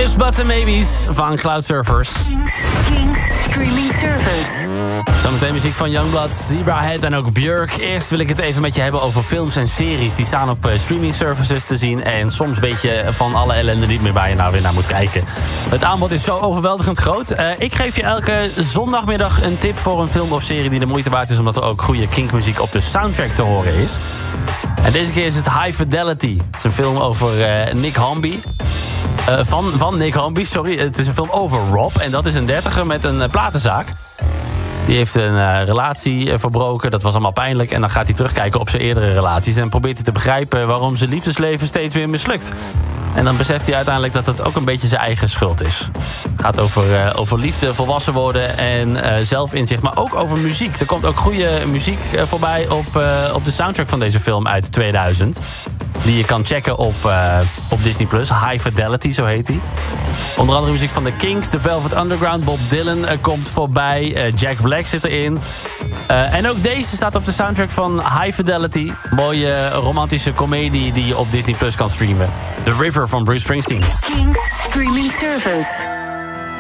Ifs, Buts and Maybes van Cloud Surfers. Kings Streaming Service. Zometeen muziek van Youngblood, Zebrahead en ook Björk. Eerst wil ik het even met je hebben over films en series. Die staan op streaming services te zien. En soms weet je van alle ellende niet meer waar je nou weer naar moet kijken. Het aanbod is zo overweldigend groot. Ik geef je elke zondagmiddag een tip voor een film of serie die de moeite waard is, omdat er ook goede kinkmuziek op de soundtrack te horen is. En deze keer is het High Fidelity. Het is een film over Nick Hornby. Van Nick Hornby, sorry. Het is een film over Rob. En dat is een 30er met een platenzaak. Die heeft een relatie verbroken. Dat was allemaal pijnlijk. En dan gaat hij terugkijken op zijn eerdere relaties. En probeert hij te begrijpen waarom zijn liefdesleven steeds weer mislukt. En dan beseft hij uiteindelijk dat het ook een beetje zijn eigen schuld is. Het gaat over liefde, volwassen worden en zelfinzicht. Maar ook over muziek. Er komt ook goede muziek voorbij op de soundtrack van deze film uit 2000. Die je kan checken op Disney+. High Fidelity, zo heet hij. Onder andere muziek van The Kings, The Velvet Underground, Bob Dylan komt voorbij. Jack Black zit erin. En ook deze staat op de soundtrack van High Fidelity. Mooie romantische komedie die je op Disney+ kan streamen. The River van Bruce Springsteen. Kings Streaming Service.